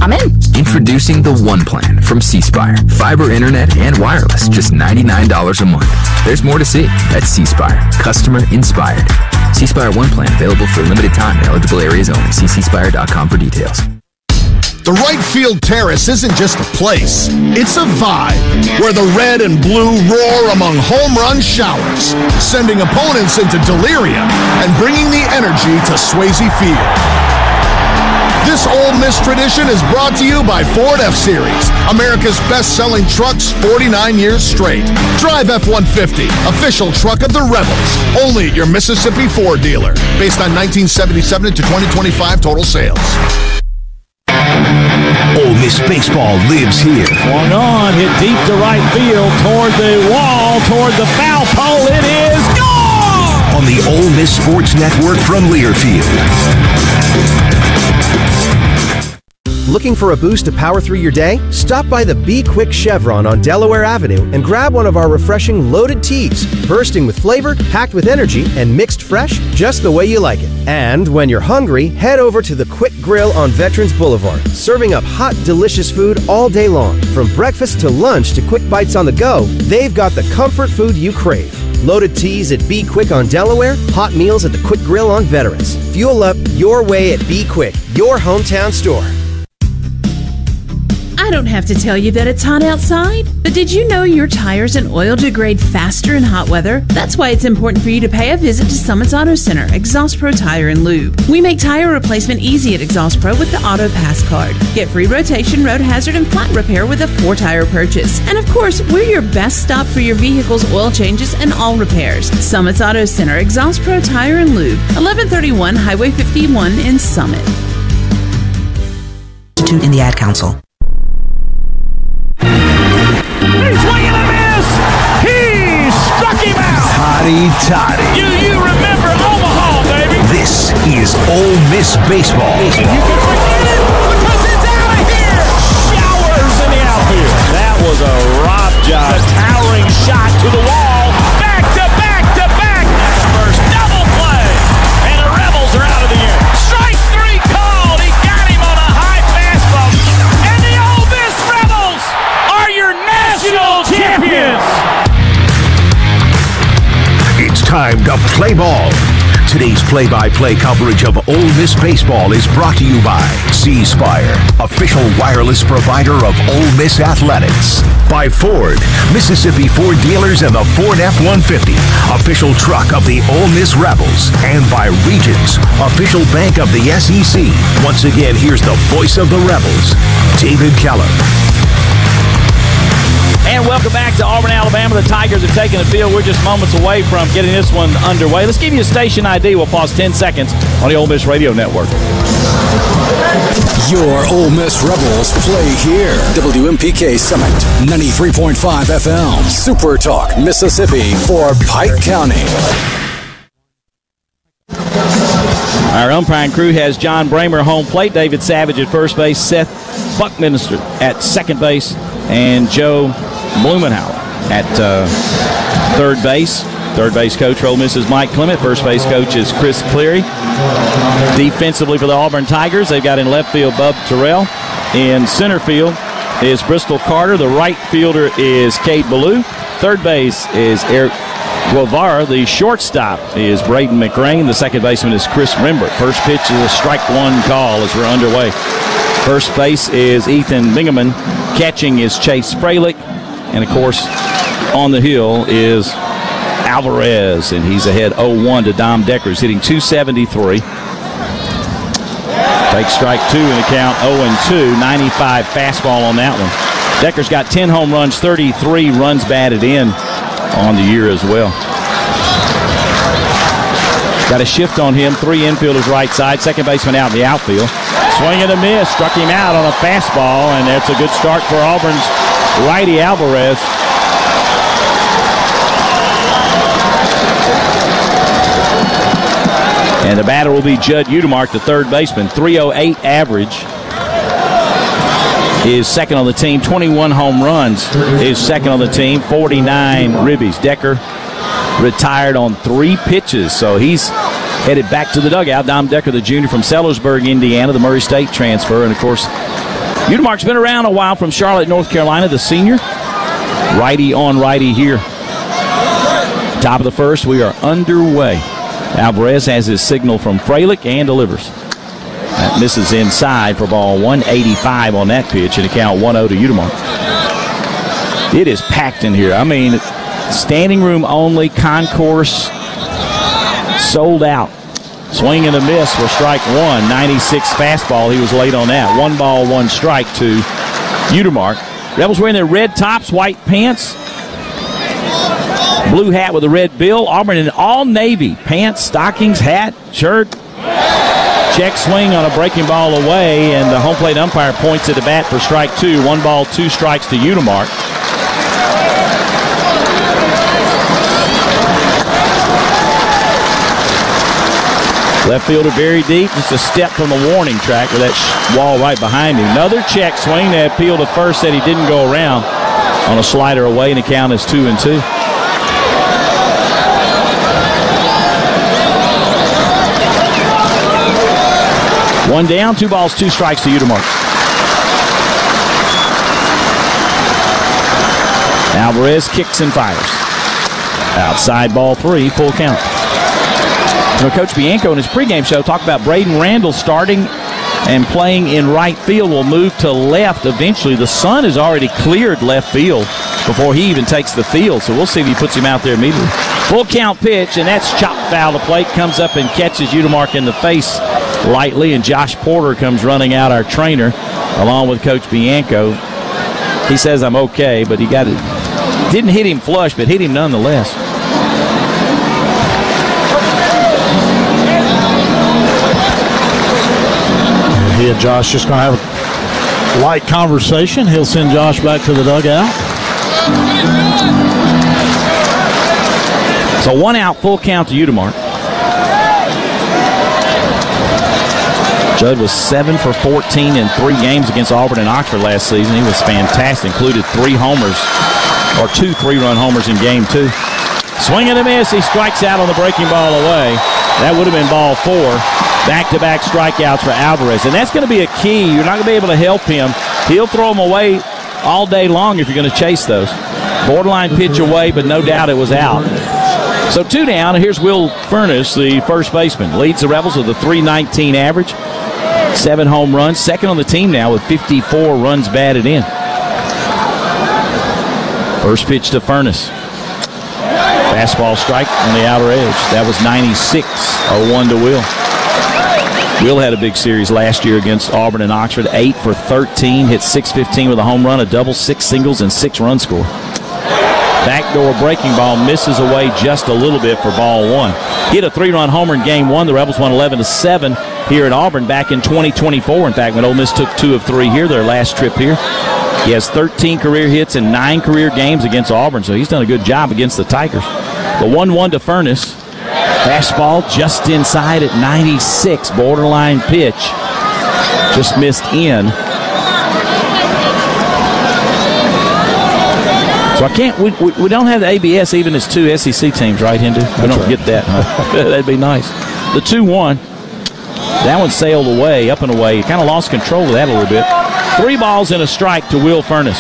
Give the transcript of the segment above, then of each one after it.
I'm in. Introducing the One Plan from C Spire. Fiber internet and wireless, just $99 a month. There's more to see at C Spire. Customer inspired. C Spire One Plan available for a limited time in eligible areas only. See cspire.com for details. The right field terrace isn't just a place, it's a vibe where the red and blue roar among home run showers, sending opponents into delirium and bringing the energy to Swayze Field. This Ole Miss tradition is brought to you by Ford F-Series, America's best-selling trucks 49 years straight. Drive F-150, official truck of the Rebels, only at your Mississippi Ford dealer, based on 1977 to 2025 total sales. Ole Miss baseball lives here. Swung on, hit deep to right field, toward the wall, toward the foul pole. It is gone! On the Ole Miss Sports Network from Learfield. Looking for a boost to power through your day? Stop by the Be Quick Chevron on Delaware Avenue and grab one of our refreshing loaded teas, bursting with flavor, packed with energy, and mixed fresh just the way you like it. And when you're hungry, head over to the Quick Grill on Veterans Boulevard, serving up hot, delicious food all day long. From breakfast to lunch to quick bites on the go, they've got the comfort food you crave. Loaded teas at Be Quick on Delaware, hot meals at the Quick Grill on Veterans. Fuel up your way at Be Quick, your hometown store. I don't have to tell you that it's hot outside, but did you know your tires and oil degrade faster in hot weather? That's why it's important for you to pay a visit to Summit's Auto Center, Exhaust Pro Tire and Lube. We make tire replacement easy at Exhaust Pro with the Auto Pass card. Get free rotation, road hazard, and flat repair with a 4-tire purchase. And of course, we're your best stop for your vehicle's oil changes and all repairs. Summit's Auto Center, Exhaust Pro Tire and Lube, 1131 Highway 51 in Summit. In the Ad Council. He's swinging a miss! He struck him out! Toddy Toddy. You remember Omaha, baby! This is Ole Miss baseball. And you can forget it because it's out of here! Showers in the outfield. That was a rob job. A towering shot to the wall. Back to back to back. That's the first double play. And the Rebels are out of the air. Strike 3 called. He got him on a high fastball. And the Ole Miss Rebels are your national champions. It's time to play ball. Today's play-by-play coverage of Ole Miss baseball is brought to you by C Spire, official wireless provider of Ole Miss athletics. By Ford, Mississippi Ford dealers and the Ford F-150, official truck of the Ole Miss Rebels. And by Regions, official bank of the SEC. Once again, here's the voice of the Rebels, David Keller. And welcome back to Auburn, Alabama. The Tigers are taking the field. We're just moments away from getting this one underway. Let's give you a station ID. We'll pause 10 seconds on the Ole Miss Radio Network. Your Ole Miss Rebels play here. WMPK Summit, 93.5 FM. Super Talk, Mississippi for Pike County. Our umpiring crew has John Bramer home plate, David Savage at first base, Seth Buckminster at second base, and Joe Blumenauer at third base. Third base coach for Ole Miss is Mike Clement. First base coach is Chris Cleary. Defensively for the Auburn Tigers, they've got in left field Bub Terrell. In center field is Bristol Carter. The right fielder is Cade Ballou. Third base is Eric Guevara. The shortstop is Braden McRain. The second baseman is Chris Rembert. First pitch is a strike one call as we're underway. First base is Ethan Bingaman. Catching is Chase Fralick. And, of course, on the hill is Alvarez, and he's ahead 0-1 to Dom Deckers, hitting .273. Take strike two in the count, 0-2, 95 fastball on that one. Deckers got 10 home runs, 33 runs batted in on the year as well. Got a shift on him, 3 infielders right side, second baseman out in the outfield. Swing and a miss, struck him out on a fastball, and that's a good start for Auburn's righty Alvarez. And the batter will be Judd Udemark, the third baseman. .308 average. Is second on the team. 21 home runs. Is second on the team. 49 ribbies. Decker retired on 3 pitches, so he's headed back to the dugout. Dom Decker, the junior from Sellersburg, Indiana, the Murray State transfer. And, of course, Udemark's been around a while from Charlotte, North Carolina, the senior. Righty on righty here. Top of the first, we are underway. Alvarez has his signal from Fralick and delivers. That misses inside for ball 185 on that pitch, and a count 1-0 to Udemark. It is packed in here. I mean, standing room only, concourse sold out. Swing and a miss for strike one. 96 fastball. He was late on that. 1 ball, 1 strike to Udemark. Rebels wearing their red tops, white pants, blue hat with a red bill. Auburn in all navy pants, stockings, hat, shirt. Check swing on a breaking ball away, and the home plate umpire points at the bat for strike 2. 1 ball, 2 strikes to Udemark. Left fielder very deep, just a step from the warning track with that wall right behind him. Another check swing. They appeal to first, said he didn't go around on a slider away, and the count is 2-2. One down, 2 balls, 2 strikes to Udemark. Alvarez kicks and fires. Outside ball 3, full count. You know, Coach Bianco in his pregame show talked about Braden Randall starting and playing in right field, will move to left eventually. The sun has already cleared left field before he even takes the field, so we'll see if he puts him out there immediately. Full count pitch, and that's chopped foul to plate. Comes up and catches Udemark in the face lightly, and Josh Porter comes running out, our trainer, along with Coach Bianco. He says, I'm okay, but he got it. Didn't hit him flush, but hit him nonetheless. He and Josh just going to have a light conversation. He'll send Josh back to the dugout. So 1 out, full count to Udemark. Judd was 7 for 14 in 3 games against Auburn and Oxford last season. He was fantastic, included 3 homers, or 2 3-run homers in game 2. Swing and a miss. He strikes out on the breaking ball away. That would have been ball 4. Back-to-back strikeouts for Alvarez. And that's going to be a key. You're not going to be able to help him. He'll throw them away all day long if you're going to chase those. Borderline pitch away, but no doubt it was out. So 2 down, and here's Will Furness, the first baseman. Leads the Rebels with a .319 average. 7 home runs. Second on the team now with 54 runs batted in. First pitch to Furness. Fastball strike on the outer edge. That was 96. 0-1 to Will. Will had a big series last year against Auburn and Oxford. 8 for 13, hit .615 with a home run, a double, 6 singles, and 6 run score. Backdoor breaking ball misses away just a little bit for ball 1. He hit a 3-run homer in game 1. The Rebels won 11-7 here at Auburn back in 2024. In fact, when Ole Miss took 2 of 3 here, their last trip here. He has 13 career hits in 9 career games against Auburn, so he's done a good job against the Tigers. The 1-1 to Furness. Fastball just inside at 96. Borderline pitch. Just missed in. So I can't, we don't have the ABS even as 2 SEC teams, right, Hindu? We don't get that, huh? That'd be nice. The 2-1. That one sailed away, up and away. Kind of lost control of that a little bit. 3 balls and a strike to Will Furness.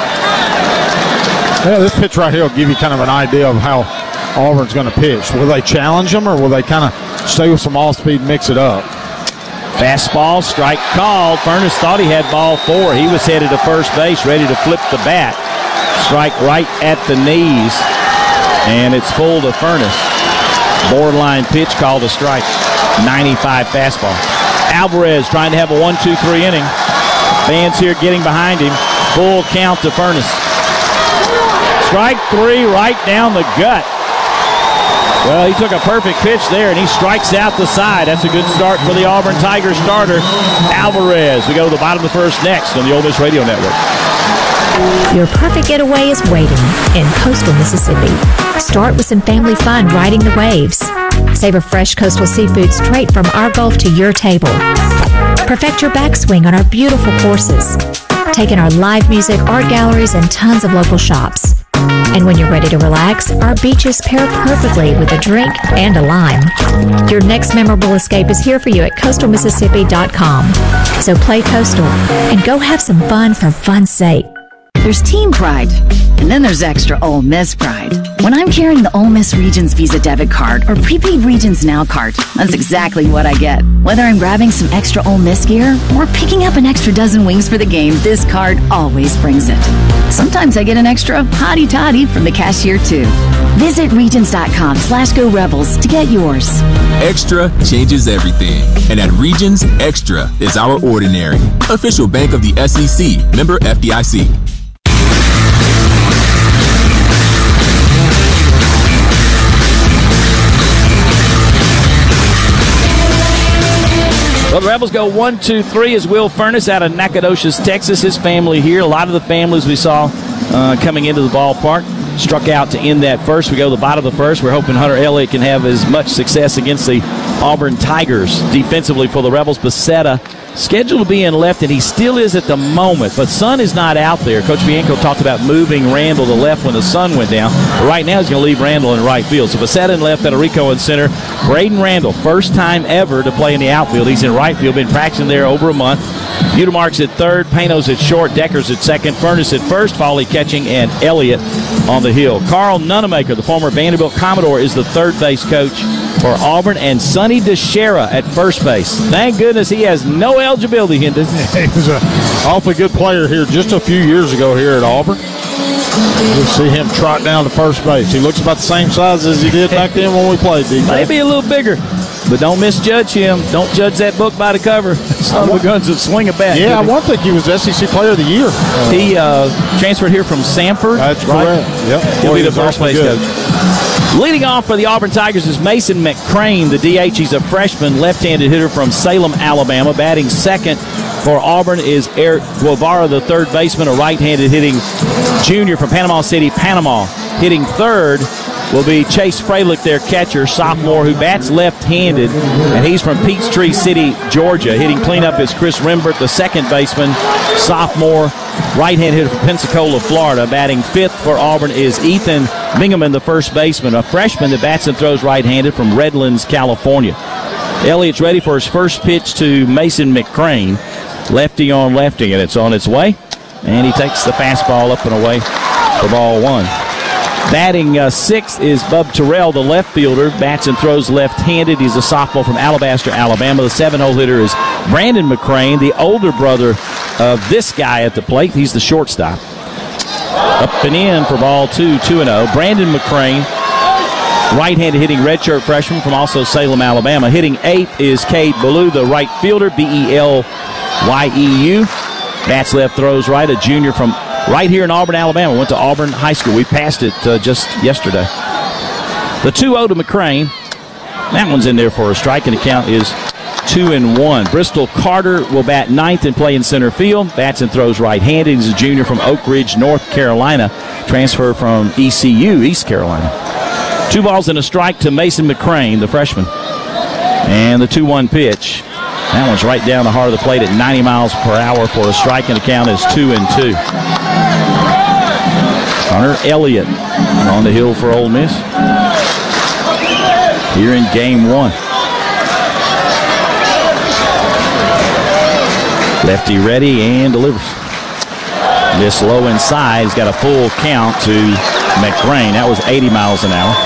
Yeah, this pitch right here will give you kind of an idea of how Auburn's going to pitch. Will they challenge them, or will they kind of stay with some off-speed, mix it up? Fastball, strike called. Furness thought he had ball 4. He was headed to first base, ready to flip the bat. Strike right at the knees, and it's full to Furness. Borderline pitch called a strike. 95 fastball. Alvarez trying to have a 1-2-3 inning. Fans here getting behind him. Full count to Furness. Strike 3 right down the gut. Well, he took a perfect pitch there, and he strikes out the side. That's a good start for the Auburn Tigers starter, Alvarez. We go to the bottom of the first next on the Ole Miss Radio Network. Your perfect getaway is waiting in coastal Mississippi. Start with some family fun riding the waves. Savor fresh coastal seafood straight from our Gulf to your table. Perfect your backswing on our beautiful courses. Take in our live music, art galleries, and tons of local shops. And when you're ready to relax, our beaches pair perfectly with a drink and a lime. Your next memorable escape is here for you at coastalmississippi.com. So play Coastal and go have some fun for fun's sake. There's team pride, and then there's extra Ole Miss pride. When I'm carrying the Ole Miss Regions Visa debit card or prepaid Regions Now card, that's exactly what I get. Whether I'm grabbing some extra Ole Miss gear or picking up an extra dozen wings for the game, this card always brings it. Sometimes I get an extra hottie toddy from the cashier too. Visit Regions.com/Go Rebels to get yours. Extra changes everything. And at Regions, Extra is our ordinary. Official bank of the SEC. Member FDIC. Well, the Rebels go 1-2-3 as Will Furness out of Nacogdoches, Texas. His family here. A lot of the families we saw coming into the ballpark struck out to end that first. We go to the bottom of the first. We're hoping Hunter Elliott can have as much success against the Auburn Tigers defensively for the Rebels. Becerra scheduled to be in left, and he still is at the moment, but Sun is not out there. Coach Bianco talked about moving Randall to left when the sun went down. But right now he's going to leave Randall in right field. So Becerra in left, Federico in center. Braden Randall, first time ever to play in the outfield. He's in right field, been practicing there over a month. Udemark's at third, Panos at short, Deckers at second, Furness at first, Foley catching, and Elliott on the hill. Carl Nunemaker, the former Vanderbilt Commodore, is the third base coach for Auburn, and Sonny DeShera at first base. Thank goodness he has no eligibility, Hendon. He was an awfully good player here just a few years ago here at Auburn. You'll see him trot down to first base. He looks about the same size as he did back then when we played, DJ. Maybe a little bigger, but don't misjudge him. Don't judge that book by the cover. Son of a guns that swing a bat. Yeah, I want to think he was SEC Player of the Year. He transferred here from Samford. That's right? correct. Yep. He'll be the first base coach. Leading off for the Auburn Tigers is Mason McCrane, the DH. He's a freshman, left-handed hitter from Salem, Alabama. Batting second for Auburn is Eric Guevara, the third baseman, a right-handed hitting junior from Panama City, Panama. Hitting third will be Chase Fralick, their catcher, sophomore, who bats left-handed, and he's from Peachtree City, Georgia. Hitting cleanup is Chris Rembert, the second baseman, sophomore, right-hand hitter from Pensacola, Florida. Batting fifth for Auburn is Ethan Bingaman, the first baseman, a freshman that bats and throws right-handed from Redlands, California. Elliott's ready for his first pitch to Mason McCrane. Lefty on lefty, and it's on its way. And he takes the fastball up and away for ball one. Batting sixth is Bub Terrell, the left fielder. Bats and throws left-handed. He's a sophomore from Alabaster, Alabama. The 7-hole hitter is Brandon McCrane, the older brother of this guy at the plate. He's the shortstop. Up and in for ball two, 2-0. Brandon McCrane, right-handed hitting redshirt freshman from also Salem, Alabama. Hitting eighth is Cade Ballou, the right fielder, Bellyu. Bats left, throws right, a junior from right here in Auburn, Alabama. Went to Auburn High School. We passed it just yesterday. The 2-0 to McCrane. That one's in there for a strike, and the count is 2-1. Bristol Carter will bat ninth and play in center field. Bats and throws right-handed. He's a junior from Oak Ridge, North Carolina. Transfer from ECU, East Carolina. 2 balls and a strike to Mason McCrane, the freshman. And the 2-1 pitch. That one's right down the heart of the plate at 90 miles per hour for a strike, and the count is 2-2. Hunter Elliott on the hill for Ole Miss here in game one. Lefty ready and delivers. This low inside. He's got a full count to McCrane. That was 80 miles an hour.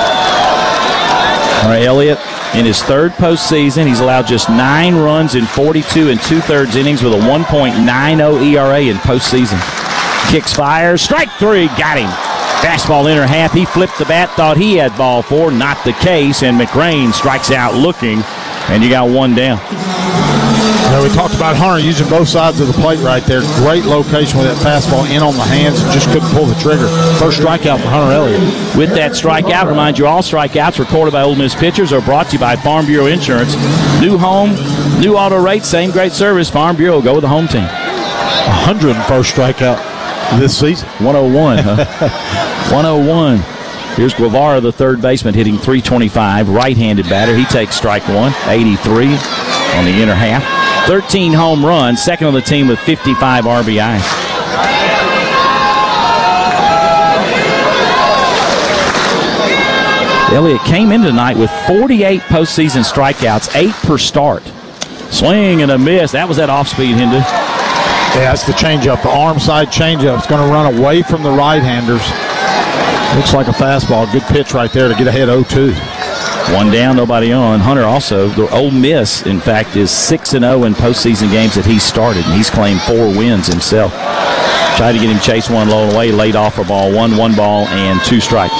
Hunter Elliott in his third postseason. He's allowed just 9 runs in 42 2/3 innings with a 1.90 ERA in postseason. Kicks, fires, strike 3, got him. Fastball inner half. He flipped the bat, thought he had ball 4. Not the case, and McCrane strikes out looking, and you got 1 down. We talked about Hunter using both sides of the plate right there. Great location with that fastball in on the hands and just couldn't pull the trigger. First strikeout for Hunter Elliott. With that strikeout, remind you all strikeouts recorded by Ole Miss pitchers are brought to you by Farm Bureau Insurance. New home, new auto rates, same great service. Farm Bureau, go with the home team. 101st strikeout this season. 101, huh? 101. Here's Guevara, the third baseman, hitting .325, right-handed batter. He takes strike 1, 83 on the inner half. 13 home runs, second on the team with 55 RBIs. Elliott came in tonight with 48 postseason strikeouts, 8 per start. Swing and a miss. That was that off-speed, Hindu. Yeah, that's the changeup, the arm side changeup. It's going to run away from the right-handers. Looks like a fastball. Good pitch right there to get ahead 0-2. One down, nobody on. Hunter also, the Ole Miss, in fact, is 6-0 in postseason games that he started, and he's claimed 4 wins himself. Tried to get him chase one low away, laid off for ball one ball, and 2 strikes.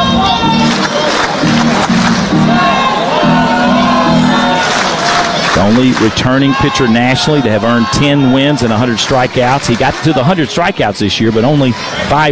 The only returning pitcher nationally to have earned 10 wins and 100 strikeouts. He got to the 100 strikeouts this year, but only 5